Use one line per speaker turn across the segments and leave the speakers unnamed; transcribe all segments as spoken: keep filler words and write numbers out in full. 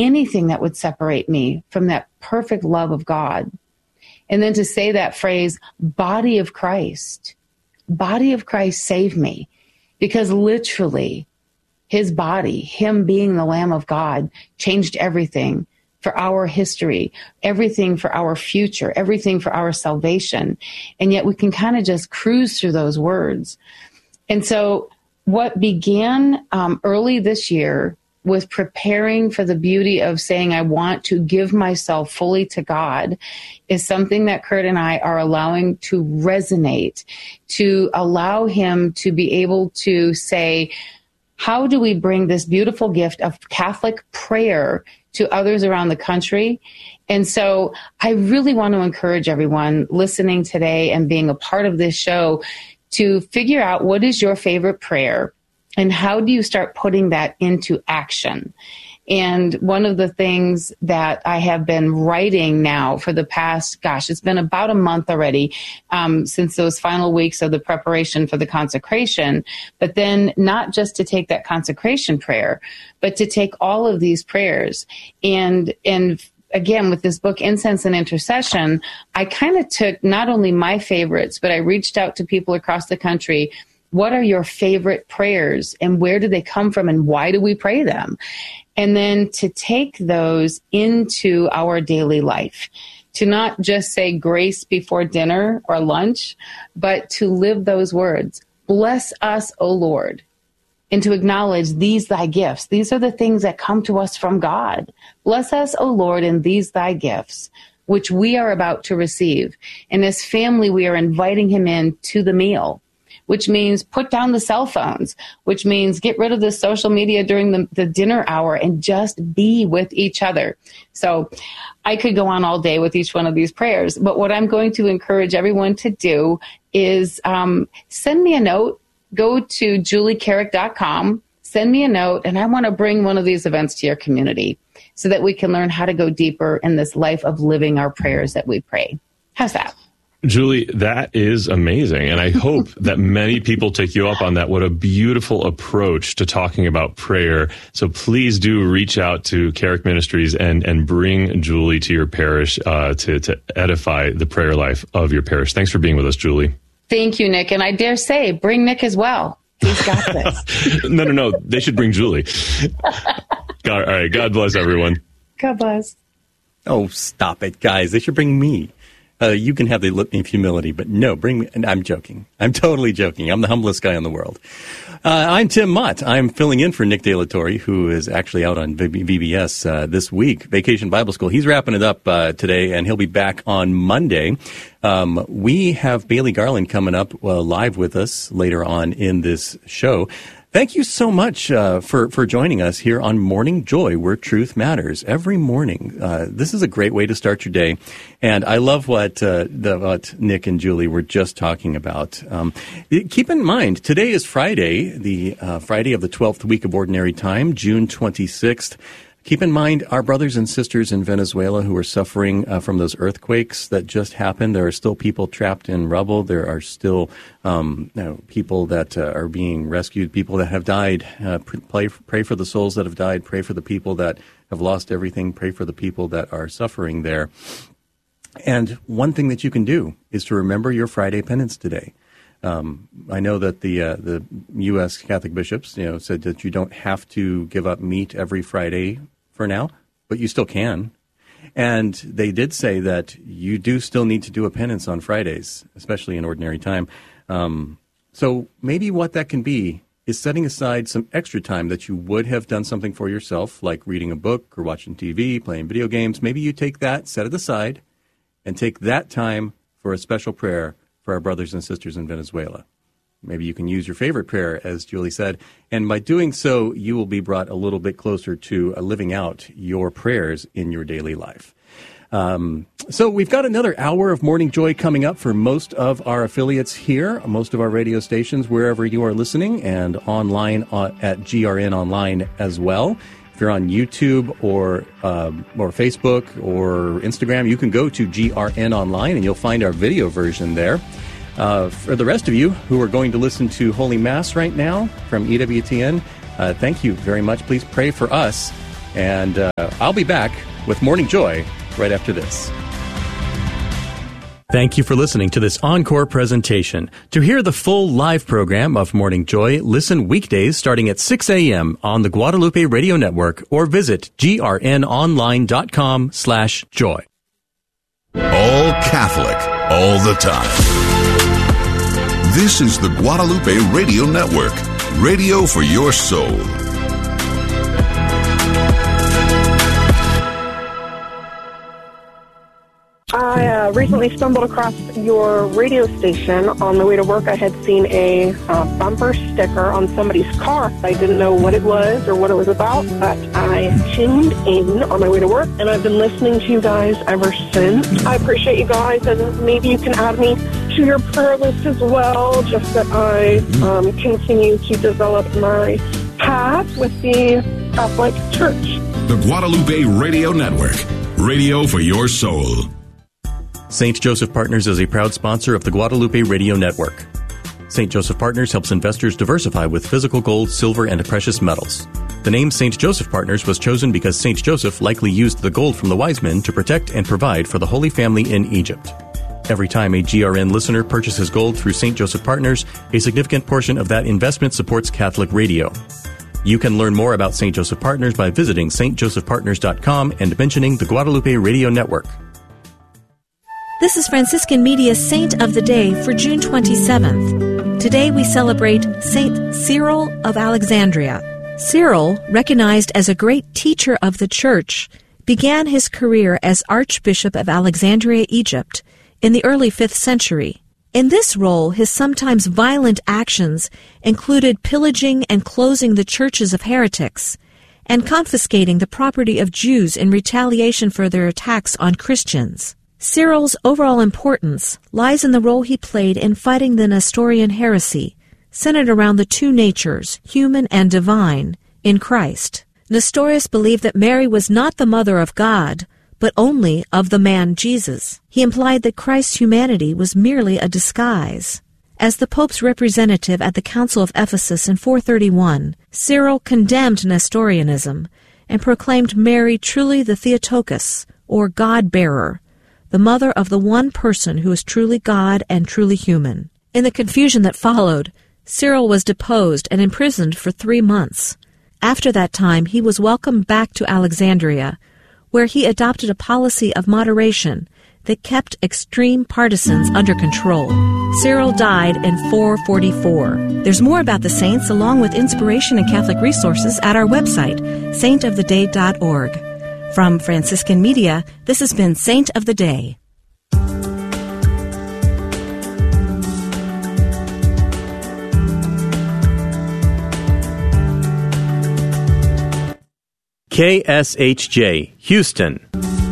anything that would separate me from that perfect love of God. And then to say that phrase, body of Christ, body of Christ, save me. Because literally his body, him being the Lamb of God, changed everything for our history, everything for our future, everything for our salvation. And yet we can kind of just cruise through those words. And so what began um, early this year with preparing for the beauty of saying, I want to give myself fully to God, is something that Kurt and I are allowing to resonate, to allow him to be able to say, how do we bring this beautiful gift of Catholic prayer to others around the country? And so I really want to encourage everyone listening today and being a part of this show to figure out what is your favorite prayer and how do you start putting that into action. And one of the things that I have been writing now for the past, gosh, it's been about a month already, um, since those final weeks of the preparation for the consecration, but then not just to take that consecration prayer, but to take all of these prayers. And, and again, with this book, Incense and Intercession, I kind of took not only my favorites, but I reached out to people across the country. What are your favorite prayers and where do they come from and why do we pray them? And then to take those into our daily life, to not just say grace before dinner or lunch, but to live those words. Bless us, O Lord, and to acknowledge these thy gifts. These are the things that come to us from God. Bless us, O Lord, and these thy gifts, which we are about to receive. And as family, we are inviting him in to the meal, which means put down the cell phones, which means get rid of the social media during the, the dinner hour and just be with each other. So I could go on all day with each one of these prayers, but what I'm going to encourage everyone to do is um, send me a note, go to julie carrick dot com, send me a note, and I want to bring one of these events to your community so that we can learn how to go deeper in this life of living our prayers that we pray. How's that?
Julie, that is amazing. And I hope that many people take you up on that. What a beautiful approach to talking about prayer. So please do reach out to Carrick Ministries and, and bring Julie to your parish uh, to, to edify the prayer life of your parish. Thanks for being with us, Julie.
Thank you, Nick. And I dare say, bring Nick as well. He's got this.
no, no, no. They should bring Julie. God, all right. God bless everyone.
God bless.
Oh, stop it, guys. They should bring me. Uh, you can have the litany of humility, but no, bring me. And I'm joking. I'm totally joking. I'm the humblest guy in the world. Uh, I'm Tim Mott. I'm filling in for Nick De La Torre, who is actually out on V B S uh, this week, Vacation Bible School. He's wrapping it up uh, today, and he'll be back on Monday. Um, we have Bailey Garland coming up uh, live with us later on in this show. Thank you so much uh, for, for joining us here on Morning Joy, where truth matters. Every morning, uh, this is a great way to start your day. And I love what, uh, the, what Nick and Julie were just talking about. Um, keep in mind, today is Friday, the uh, Friday of the twelfth week of Ordinary Time, June twenty-sixth. Keep in mind our brothers and sisters in Venezuela who are suffering uh, from those earthquakes that just happened. There are still people trapped in rubble. There are still um, you know, people that uh, are being rescued, people that have died. Uh, pray, pray for the souls that have died. Pray for the people that have lost everything. Pray for the people that are suffering there. And one thing that you can do is to remember your Friday penance today. Um, I know that the uh, the U S Catholic bishops, you know, said that you don't have to give up meat every Friday for now, but you still can. And they did say that you do still need to do a penance on Fridays, especially in ordinary time. Um, so maybe what that can be is setting aside some extra time that you would have done something for yourself, like reading a book or watching T V, playing video games. Maybe you take that, set it aside, and take that time for a special prayer for our brothers and sisters in Venezuela. Maybe you can use your favorite prayer, as Julie said, and by doing so, you will be brought a little bit closer to uh, living out your prayers in your daily life. Um, so we've got another hour of Morning Joy coming up for most of our affiliates here, most of our radio stations, wherever you are listening, and online uh, at G R N Online as well. If you're on YouTube or um, or Facebook or Instagram, you can go to G R N Online and you'll find our video version there. Uh, for the rest of you who are going to listen to Holy Mass right now from E W T N, uh, thank you very much. Please pray for us And uh, I'll be back with Morning Joy right after this. Thank you for listening to this encore presentation. To hear the full live program of Morning Joy, listen weekdays starting at six a.m. on the Guadalupe Radio Network or visit grnonline.com slash joy.
All Catholic, all the time. This is the Guadalupe Radio Network, radio for your soul.
I uh, recently stumbled across your radio station. On my way to work, I had seen a uh, bumper sticker on somebody's car. I didn't know what it was or what it was about, but I tuned in on my way to work, and I've been listening to you guys ever since. I appreciate you guys, and maybe you can add me to your prayer list as well, just that I um, continue to develop my path with the Catholic Church.
The Guadalupe Radio Network, radio for your soul.
Saint Joseph Partners is a proud sponsor of the Guadalupe Radio Network. Saint Joseph Partners helps investors diversify with physical gold, silver, and precious metals. The name Saint Joseph Partners was chosen because Saint Joseph likely used the gold from the wise men to protect and provide for the Holy Family in Egypt. Every time a G R N listener purchases gold through Saint Joseph Partners, a significant portion of that investment supports Catholic radio. You can learn more about Saint Joseph Partners by visiting s t joseph partners dot com and mentioning the Guadalupe Radio Network.
This is Franciscan Media's Saint of the Day for June twenty-seventh. Today we celebrate Saint Cyril of Alexandria. Cyril, recognized as a great teacher of the Church, began his career as Archbishop of Alexandria, Egypt, in the early fifth century. In this role, his sometimes violent actions included pillaging and closing the churches of heretics, and confiscating the property of Jews in retaliation for their attacks on Christians. Cyril's overall importance lies in the role he played in fighting the Nestorian heresy, centered around the two natures, human and divine, in Christ. Nestorius believed that Mary was not the mother of God, but only of the man Jesus. He implied that Christ's humanity was merely a disguise. As the Pope's representative at the Council of Ephesus in four thirty-one, Cyril condemned Nestorianism and proclaimed Mary truly the Theotokos, or God-bearer, the mother of the one person who is truly God and truly human. In the confusion that followed, Cyril was deposed and imprisoned for three months. After that time, he was welcomed back to Alexandria, where he adopted a policy of moderation that kept extreme partisans under control. Cyril died in four forty-four. There's more about the saints along with inspiration and Catholic resources at our website, saint of the day dot org. From Franciscan Media, this has been Saint of the Day.
K S H J, Houston.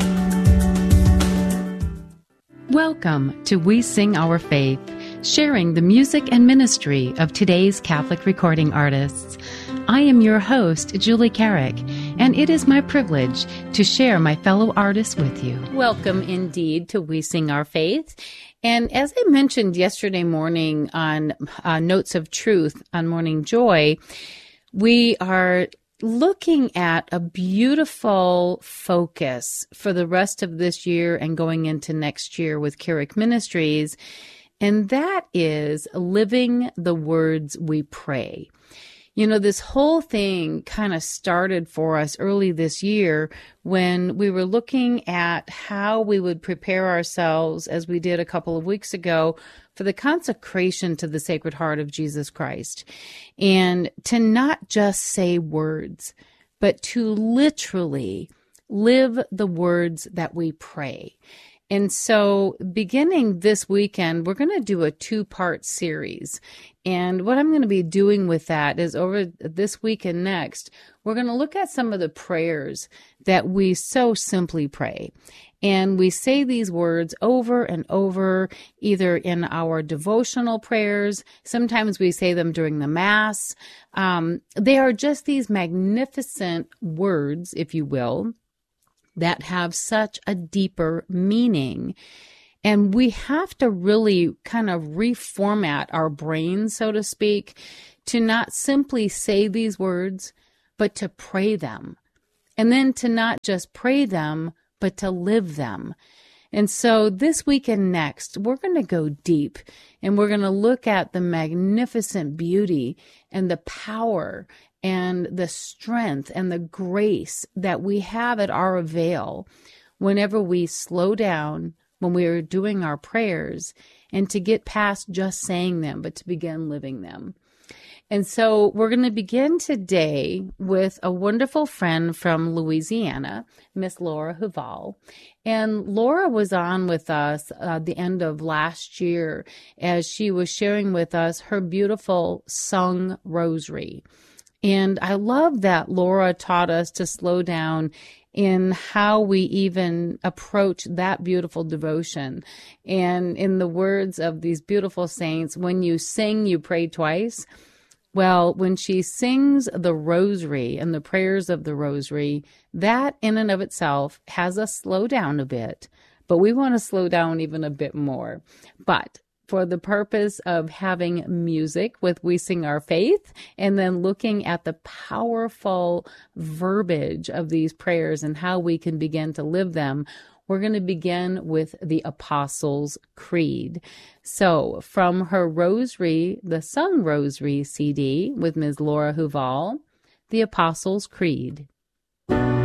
Welcome to We Sing Our Faith, sharing the music and ministry of today's Catholic recording artists. I am your host, Julie Carrick, and it is my privilege to share my fellow artists with you. Welcome indeed to We Sing Our Faith. And as I mentioned yesterday morning on uh, Notes of Truth on Morning Joy, we are looking at a beautiful focus for the rest of this year and going into next year with Carrick Ministries, and that is living the words we pray. You know, this whole thing kind of started for us early this year when we were looking at how we would prepare ourselves, as we did a couple of weeks ago, for the consecration to the Sacred Heart of Jesus Christ. And to not just say words, but to literally live the words that we pray. And so beginning this weekend, we're going to do a two-part series. And what I'm going to be doing with that is over this week and next, we're going to look at some of the prayers that we so simply pray. And we say these words over and over, either in our devotional prayers. Sometimes we say them during the Mass. Um, they are just these magnificent words, if you will, that have such a deeper meaning. And we have to really kind of reformat our brains, so to speak, to not simply say these words, but to pray them. And then to not just pray them, but to live them. And so this week and next, we're going to go deep and we're going to look at the magnificent beauty and the power and the strength and the grace that we have at our avail whenever we slow down, when we are doing our prayers, and to get past just saying them, but to begin living them. And so we're going to begin today with a wonderful friend from Louisiana, Miss Laura Huval. And Laura was on with us uh, the end of last year as she was sharing with us her beautiful sung rosary. And I love that Laura taught us to slow down in how we even approach that beautiful devotion. And in the words of these beautiful saints, when you sing, you pray twice. Well, when she sings the rosary and the prayers of the rosary, that in and of itself has us slow down a bit, but we want to slow down even a bit more. But for the purpose of having music with We Sing Our Faith, and then looking at the powerful verbiage of these prayers and how we can begin to live them, we're going to begin with the Apostles' Creed. So from her Rosary, the Sung Rosary C D with Miz Laura Huval, the Apostles' Creed.